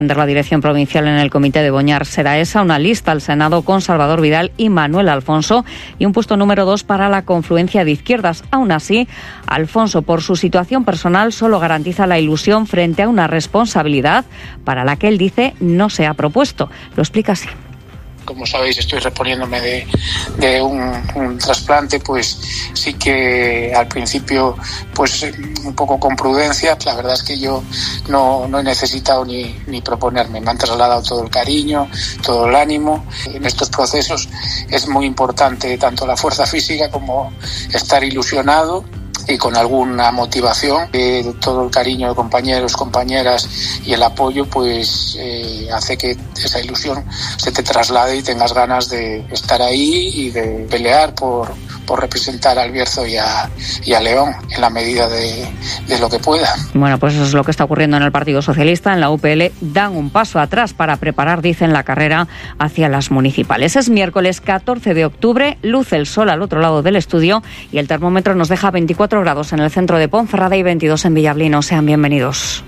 De la dirección provincial en el comité de Boñar será esa, una lista al Senado con Salvador Vidal y Manuel Alfonso y un puesto número 2 para la confluencia de izquierdas. Aún así, Alfonso, por su situación personal, solo garantiza la ilusión frente a una responsabilidad para la que él dice no se ha propuesto. Lo explica así. Como sabéis, estoy reponiéndome de un trasplante, pues sí que al principio, pues un poco con prudencia. La verdad es que yo no he necesitado ni proponerme. Me han trasladado todo el cariño, todo el ánimo. En estos procesos es muy importante tanto la fuerza física como estar ilusionado y con alguna motivación. Todo el cariño de compañeros, compañeras y el apoyo pues hace que esa ilusión se te traslade y tengas ganas de estar ahí y de pelear por representar al Bierzo y a León en la medida de lo que pueda. Bueno, pues eso es lo que está ocurriendo en el Partido Socialista. En la UPL dan un paso atrás para preparar, dicen, la carrera hacia las municipales. Es miércoles 14 de octubre, luce el sol al otro lado del estudio y el termómetro nos deja 24 grados en el centro de Ponferrada y 22 en Villablino. Sean bienvenidos.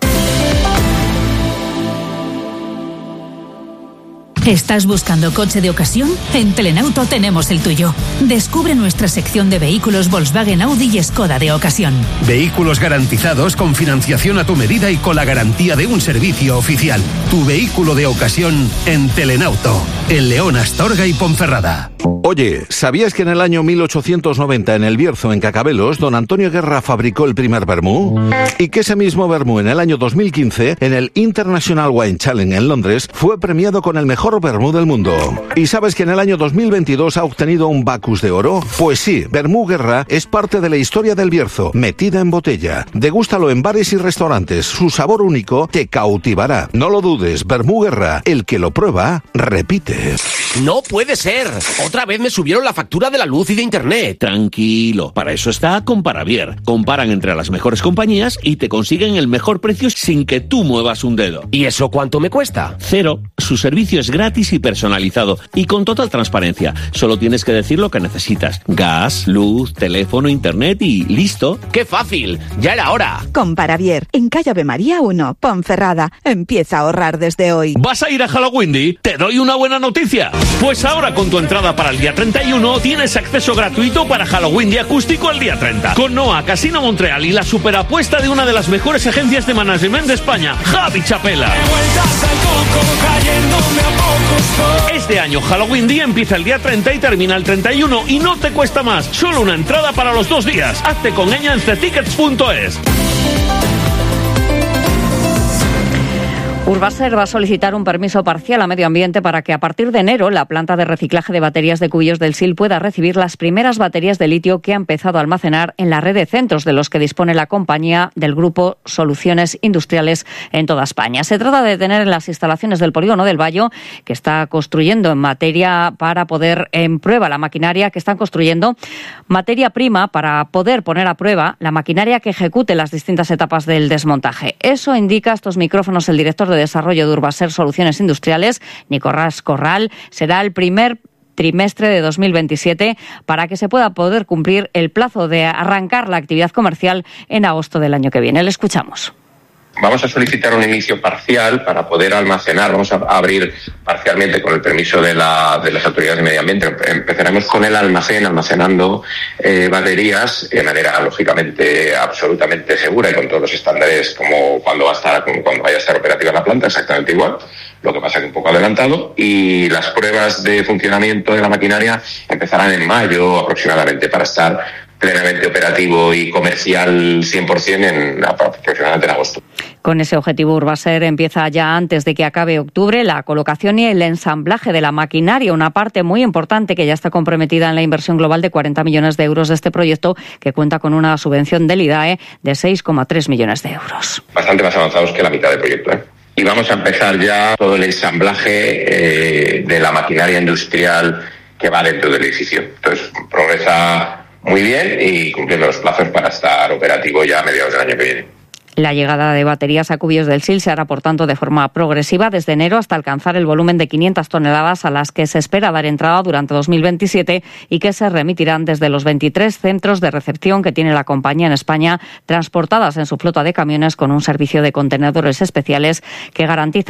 ¿Estás buscando coche de ocasión? En Telenauto tenemos el tuyo. Descubre nuestra sección de vehículos Volkswagen, Audi y Skoda de ocasión. Vehículos garantizados con financiación a tu medida y con la garantía de un servicio oficial. Tu vehículo de ocasión en Telenauto, en León, Astorga y Ponferrada. Oye, ¿sabías que en el año 1890 en el Bierzo, en Cacabelos, don Antonio Guerra fabricó el primer vermú? Y que ese mismo vermú en el año 2015, en el International Wine Challenge en Londres, fue premiado con el mejor vermú del mundo. ¿Y sabes que en el año 2022 ha obtenido un Bacus de oro? Pues sí, Vermú Guerra es parte de la historia del Bierzo, metida en botella. Degústalo en bares y restaurantes, su sabor único te cautivará. No lo dudes, Vermú Guerra, el que lo prueba, repite. ¡No puede ser! Otra vez me subieron la factura de la luz y de internet. Tranquilo, para eso está Comparavier. Comparan entre las mejores compañías y te consiguen el mejor precio sin que tú muevas un dedo. ¿Y eso cuánto me cuesta? 0. Su servicio es gratis y personalizado y con total transparencia. Solo tienes que decir lo que necesitas. Gas, luz, teléfono, internet y listo. ¡Qué fácil! ¡Ya era hora! Comparavier, en calle Ave María 1, Ponferrada. Empieza a ahorrar desde hoy. ¿Vas a ir a Halloween? Te doy una buena noticia. Pues ahora con tu entrada para el día 31 tienes acceso gratuito para Halloween acústico el día 30. Con Noa, Casino Montreal y la superapuesta de una de las mejores agencias de management de España, Javi Chapela. Este año Halloween Día empieza el día 30 y termina el 31 y no te cuesta más, solo una entrada para los 2 días. Hazte con ella en ctickets.es. Urbaser va a solicitar un permiso parcial a Medio Ambiente para que a partir de enero la planta de reciclaje de baterías de Cubíos del Sil pueda recibir las primeras baterías de litio que ha empezado a almacenar en la red de centros de los que dispone la compañía del grupo Soluciones Industriales en toda España. Se trata de tener en las instalaciones del polígono del Bayo, que está construyendo en materia para poder en prueba la maquinaria que están construyendo, materia prima para poder poner a prueba la maquinaria que ejecute las distintas etapas del desmontaje. Eso indica a estos micrófonos el director de Desarrollo de Urbaser Soluciones Industriales, Nicolás Corral. Será el primer trimestre de 2027 para que se pueda poder cumplir el plazo de arrancar la actividad comercial en agosto del año que viene. Le escuchamos. Vamos a solicitar un inicio parcial para poder almacenar. Vamos a abrir parcialmente con el permiso de las autoridades de medio ambiente. Empezaremos con el almacenando baterías de manera lógicamente absolutamente segura y con todos los estándares como cuando vaya a estar operativa la planta, exactamente igual. Lo que pasa que un poco adelantado, y las pruebas de funcionamiento de la maquinaria empezarán en mayo aproximadamente para estar plenamente operativo y comercial 100% aproximadamente en agosto. Con ese objetivo, Urbaser empieza ya antes de que acabe octubre la colocación y el ensamblaje de la maquinaria, una parte muy importante que ya está comprometida en la inversión global de 40 millones de euros de este proyecto, que cuenta con una subvención del IDAE de 6,3 millones de euros. Bastante más avanzados que la mitad del proyecto, Y vamos a empezar ya todo el ensamblaje de la maquinaria industrial que va dentro del edificio. Entonces, progresa muy bien y cumpliendo los plazos para estar operativo ya a mediados del año que viene. La llegada de baterías a Cubillos del Sil se hará, por tanto, de forma progresiva desde enero hasta alcanzar el volumen de 500 toneladas a las que se espera dar entrada durante 2027 y que se remitirán desde los 23 centros de recepción que tiene la compañía en España, transportadas en su flota de camiones con un servicio de contenedores especiales que garantiza